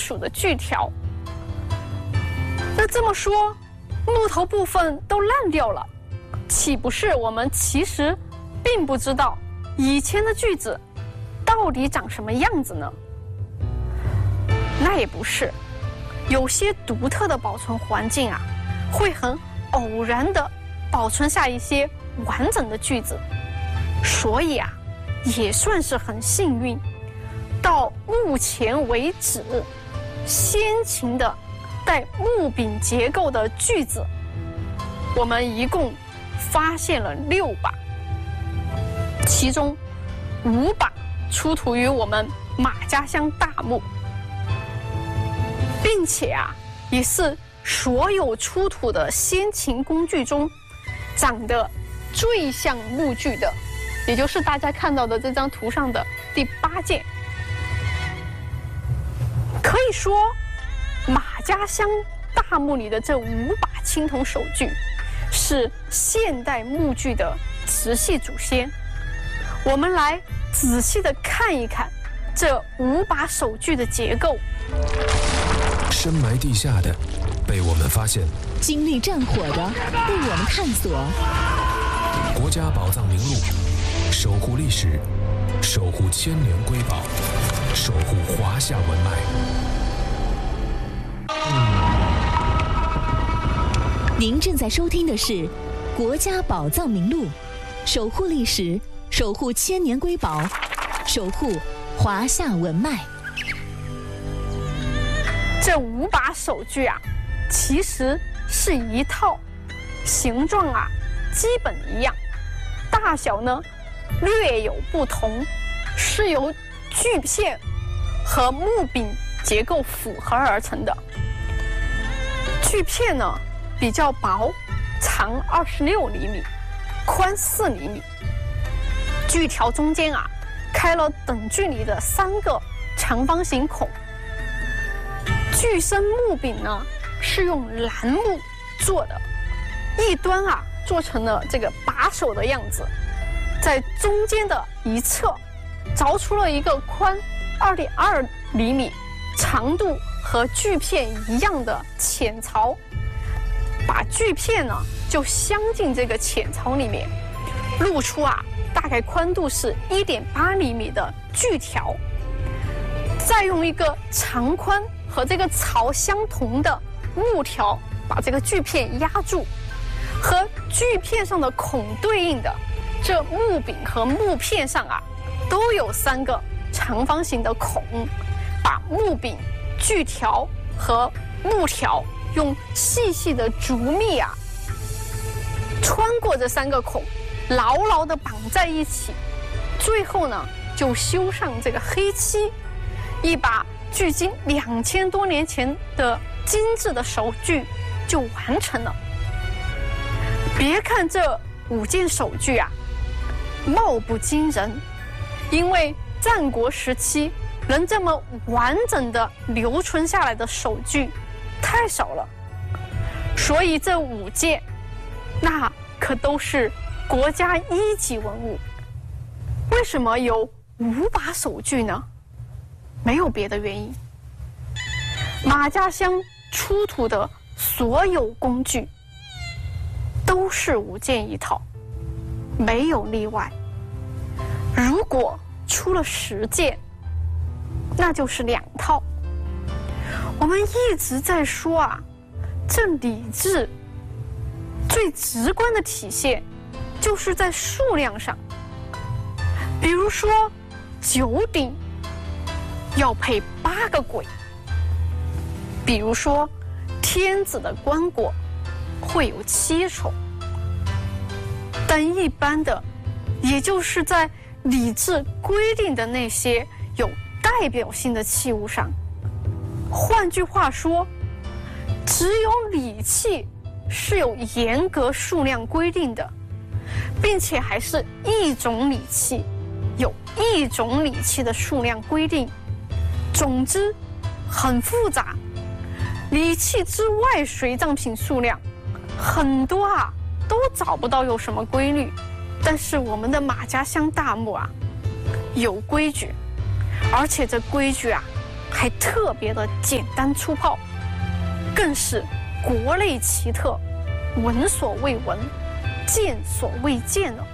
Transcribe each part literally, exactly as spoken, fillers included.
属的锯条。那这么说，木头部分都烂掉了，岂不是我们其实并不知道以前的锯子到底长什么样子呢？那也不是，有些独特的保存环境啊，会很偶然的保存下一些完整的锯子，所以啊，也算是很幸运。到目前为止，先秦的带木柄结构的锯子，我们一共发现了六把，其中五把出土于我们马家乡大墓，并且啊，也是所有出土的先秦工具中长得最像木锯的，也就是大家看到的这张图上的第八件。可以说，马家乡大墓里的这五把青铜手锯是现代木锯的直系祖先。我们来仔细的看一看这五把手锯的结构。 深埋地下的被我们发现， 经历战火的被我们探索。 国家宝藏名录，守护历史，守护千年瑰宝，守护华夏文脉。 您正在收听的是《国家宝藏名录》，守护历史，守护千年瑰宝，守护华夏文脉。 这五把手锯啊，其实是一套，形状啊基本一样，大小呢略有不同，是由锯片和木柄结构复合而成的。锯片呢比较薄，长二十六厘米，宽四厘米。锯条中间啊开了等距离的三个长方形孔。锯身木柄呢是用楠木做的，一端啊做成了这个把手的样子，在中间的一侧凿出了一个宽二点二厘米、长度和锯片一样的浅槽，把锯片呢就镶进这个浅槽里面，露出啊大概宽度是一点八厘米的锯条，再用一个长宽和这个槽相同的木条把这个锯片压住，和锯片上的孔对应的这木柄和木片上啊都有三个长方形的孔，把木柄、锯条和木条用细细的竹篾啊穿过这三个孔，牢牢地绑在一起，最后呢就修上这个黑漆，一把距今两千多年前的精致的手锯就完成了。别看这五件手锯啊貌不惊人，因为战国时期能这么完整的留存下来的手锯太少了，所以这五件那可都是国家一级文物。为什么有五把手锯呢？没有别的原因。马家乡出土的所有工具都是五件一套，没有例外。如果出了十件，那就是两套。我们一直在说啊，这礼制最直观的体现就是在数量上。比如说九鼎要配八个簋，比如说天子的棺椁会有七重，但一般的也就是在礼制规定的那些有代表性的器物上。换句话说，只有礼器是有严格数量规定的，并且还是一种礼器有一种礼器的数量规定。总之很复杂，礼器之外随葬品数量很多啊，都找不到有什么规律。但是我们的马家乡大墓啊有规矩，而且这规矩啊还特别的简单粗暴，更是国内奇特，闻所未闻，见所未见了。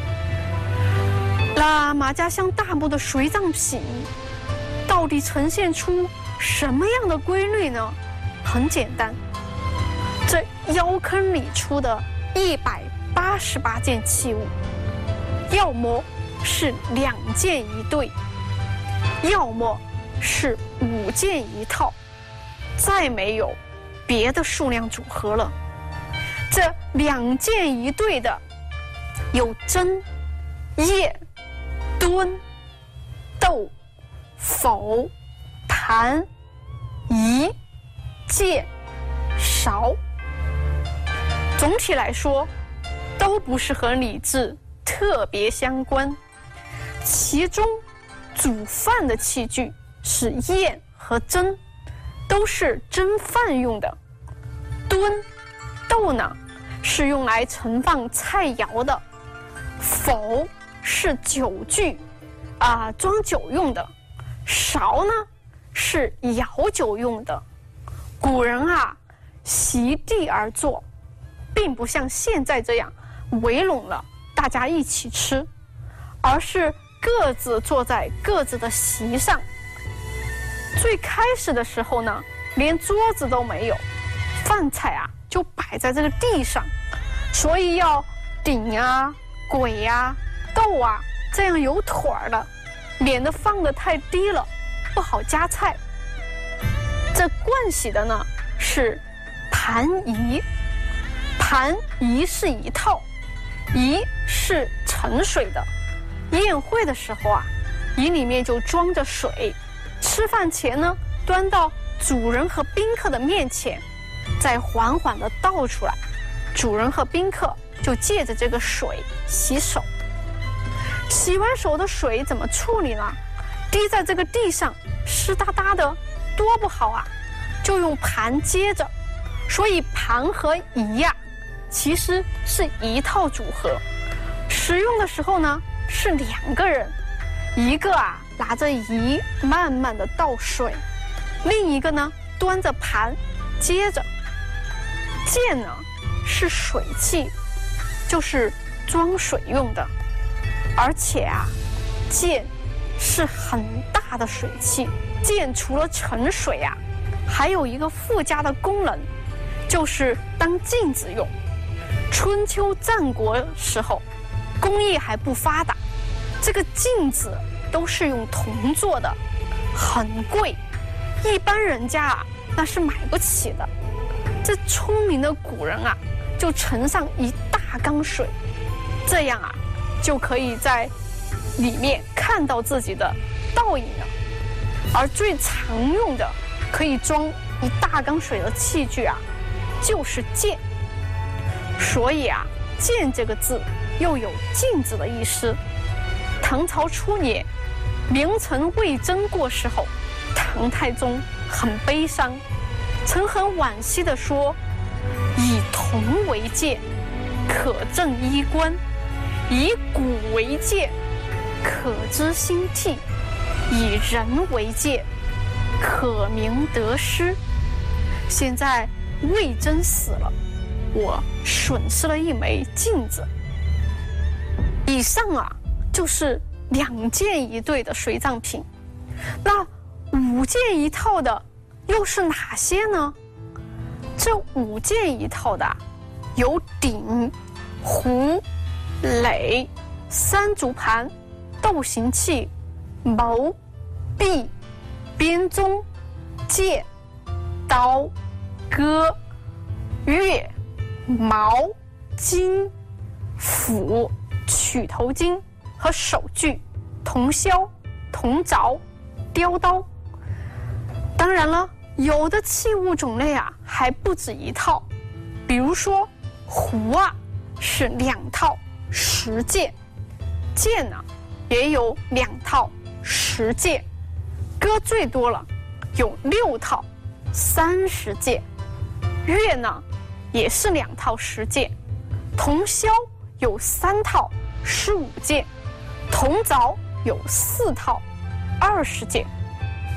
那马家乡大墓的水葬品到底呈现出什么样的规律呢？很简单，这窑坑里出的一百八十八件器物，要么是两件一对，要么是五件一套，再没有别的数量组合了。这两件一对的有针、叶、墩、豆、否、盘、仪、剑、勺。总体来说，都不是和礼制特别相关。其中煮饭的器具是砚和砧，都是蒸饭用的。墩、豆呢是用来盛放菜肴的。否是酒具，啊、呃，装酒用的。勺呢是舀酒用的。古人啊，席地而坐，并不像现在这样围拢了大家一起吃，而是各自坐在各自的席上。最开始的时候呢，连桌子都没有，饭菜啊就摆在这个地上，所以要鼎啊、簋啊、豆啊这样有腿儿的，免得放得太低了，不好夹菜。这盥洗的呢是盘仪，盘仪是一套，仪是盛水的。宴会的时候啊，仪里面就装着水，吃饭前呢端到主人和宾客的面前，再缓缓地倒出来，主人和宾客就借着这个水洗手。洗完手的水怎么处理呢？滴在这个地上湿哒哒的，多不好啊，就用盘接着。所以盘和仪呀、啊，其实是一套组合。使用的时候呢是两个人，一个啊拿着仪慢慢的倒水，另一个呢端着盘接着。剑呢是水器，就是装水用的，而且啊剑是很大的水器。剑除了盛水啊，还有一个附加的功能，就是当镜子用。春秋战国时候工业还不发达，这个镜子都是用铜做的，很贵，一般人家啊那是买不起的。这聪明的古人啊，就盛上一大缸水，这样啊就可以在里面看到自己的倒影了。而最常用的可以装一大缸水的器具啊，就是剑。所以啊，剑这个字又有镜子的意思。唐朝初年，名臣魏征过世后，唐太宗很悲伤，曾很惋惜地说：“以铜为鉴，可正衣冠；以古为鉴，可知兴替；以人为鉴，可明得失。”现在魏征死了，我损失了一枚镜子。以上啊，就是两件一对的水葬品。那五件一套的又是哪些呢？这五件一套的有鼎、壶、垒、三足盘、斗形器、谋、璧、编钟、剑、刀、戈、钺、矛、金、斧、取头巾和手具、铜箫、铜凿、雕刀。当然了，有的器物种类啊还不止一套，比如说壶啊是两套十件，剑呢也有两套十件，戈最多了有六套三十件，钺呢也是两套十件，铜箫有三套十五件，铜凿有四套二十件，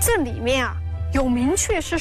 这里面啊有明确是